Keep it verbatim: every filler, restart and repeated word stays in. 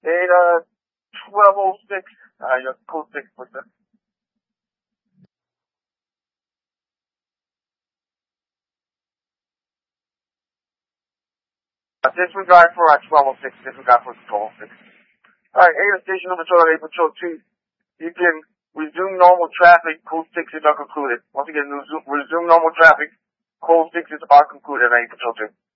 eight, uh, twelve oh six, uh, your code six with the. Uh, disregard for, uh, twelve oh six, disregard for twelve oh six. Alright, A station number twelve, A Patrol two. You can resume normal traffic, code six is not concluded. Once again, resume, resume normal traffic, code six is are concluded, A Patrol two.